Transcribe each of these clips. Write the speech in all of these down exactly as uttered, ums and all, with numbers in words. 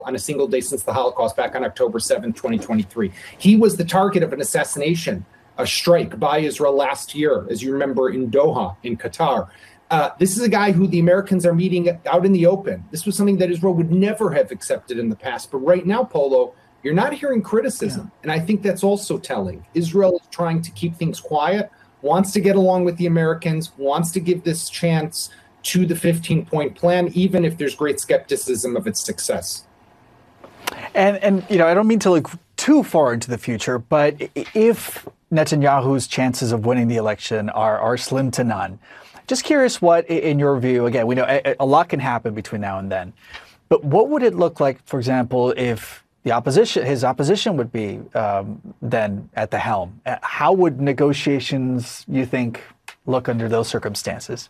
on a single day since the Holocaust back on October seventh, twenty twenty-three. He was the target of an assassination, a strike by Israel last year, as you remember, in Doha, in Qatar. Uh, this is a guy who the Americans are meeting out in the open. This was something that Israel would never have accepted in the past. But right now, Polo, you're not hearing criticism. Yeah. And I think that's also telling. Israel is trying to keep things quiet, wants to get along with the Americans, wants to give this chance to the fifteen-point plan, even if there's great skepticism of its success. And, and, you know, I don't mean to look too far into the future, but if Netanyahu's chances of winning the election are, are slim to none, just curious what, in your view, again, we know a, a lot can happen between now and then, but what would it look like, for example, if the opposition, his opposition would be um, then at the helm? How would negotiations, you think, look under those circumstances?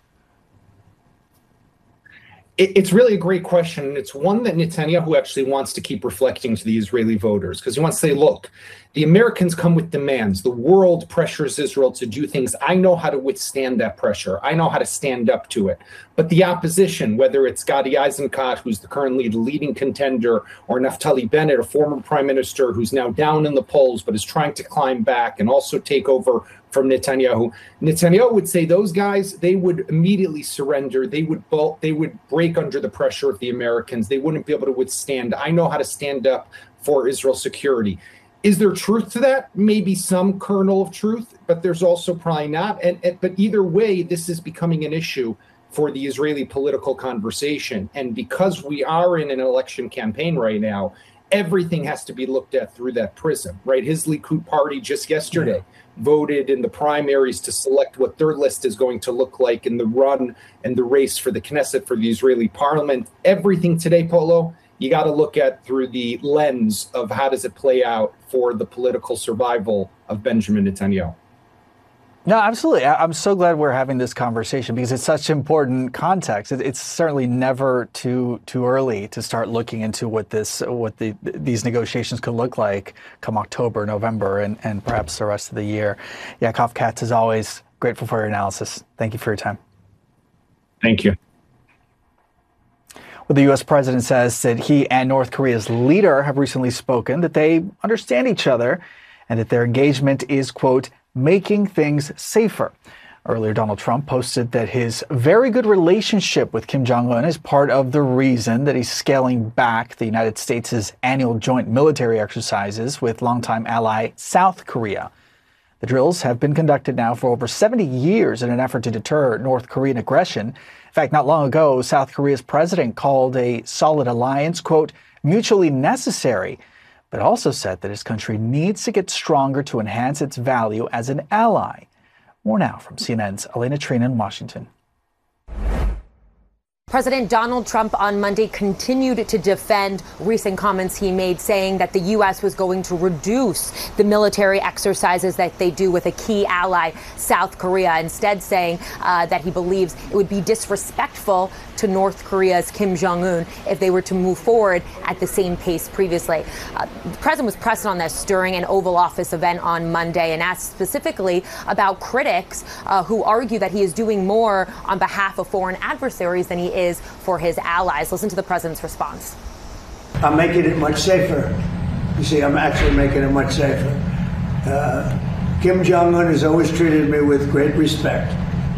It's really a great question. And it's one that Netanyahu actually wants to keep reflecting to the Israeli voters, because he wants to say, look, the Americans come with demands. The world pressures Israel to do things. I know how to withstand that pressure. I know how to stand up to it. But the opposition, whether it's Gadi Eisenkot, who's the currently the leading contender, or Naftali Bennett, a former prime minister who's now down in the polls but is trying to climb back and also take over from Netanyahu. Netanyahu would say those guys, they would immediately surrender. They would they would break under the pressure of the Americans. They wouldn't be able to withstand. I know how to stand up for Israel's security. Is there truth to that? Maybe some kernel of truth, but there's also probably not. And, and but either way, this is becoming an issue for the Israeli political conversation. And because we are in an election campaign right now, everything has to be looked at through that prism, right? His Likud party just yesterday yeah. voted in the primaries to select what their list is going to look like in the run and the race for the Knesset, for the Israeli parliament. Everything today, Polo, you got to look at through the lens of how does it play out for the political survival of Benjamin Netanyahu. No, absolutely. I'm so glad we're having this conversation because it's such important context. It's certainly never too too early to start looking into what this what the these negotiations could look like come October, November, and, and perhaps the rest of the year. Yaakov Katz, as always, grateful for your analysis. Thank you for your time. Thank you. Well, the U S president says that he and North Korea's leader have recently spoken, that they understand each other, and that their engagement is, quote, making things safer. Earlier, Donald Trump posted that his very good relationship with Kim Jong-un is part of the reason that he's scaling back the United States' annual joint military exercises with longtime ally South Korea. The drills have been conducted now for over seventy years in an effort to deter North Korean aggression. In fact, not long ago, South Korea's president called a solid alliance, quote, mutually necessary, but also said that his country needs to get stronger to enhance its value as an ally. More now from C N N's Elena Trina in Washington. President Donald Trump on Monday continued to defend recent comments he made, saying that the U S was going to reduce the military exercises that they do with a key ally, South Korea, instead saying uh, that he believes it would be disrespectful to North Korea's Kim Jong-un if they were to move forward at the same pace previously. Uh, the president was pressed on this during an Oval Office event on Monday and asked specifically about critics uh, who argue that he is doing more on behalf of foreign adversaries than he is for his allies. Listen to the president's response. I'm making it much safer. You see, I'm actually making it much safer. Uh, Kim Jong-un has always treated me with great respect.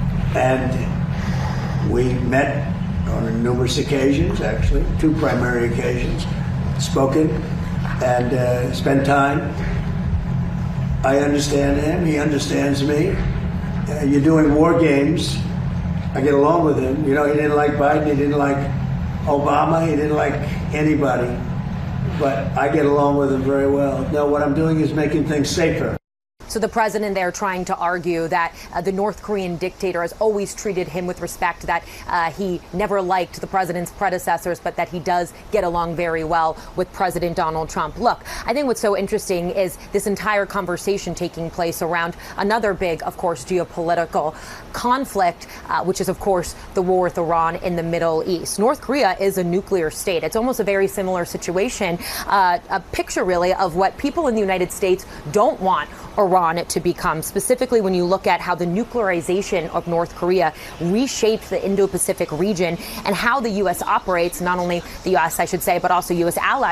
And we met on numerous occasions, actually, two primary occasions, spoken and uh, spent time. I understand him. He understands me. Uh, you're doing war games. I get along with him. You know, he didn't like Biden. He didn't like Obama. He didn't like anybody. But I get along with him very well. No, what I'm doing is making things safer. So the president there trying to argue that uh, the North Korean dictator has always treated him with respect, that uh, he never liked the president's predecessors, but that he does get along very well with President Donald Trump. Look, I think what's so interesting is this entire conversation taking place around another big, of course, geopolitical conflict, uh, which is, of course, the war with Iran in the Middle East. North Korea is a nuclear state. It's almost a very similar situation, uh, a picture really of what people in the United States don't want Iran on it to become, specifically when you look at how the nuclearization of North Korea reshaped the Indo-Pacific region and how the U S operates, not only the U S, I should say, but also U S allies.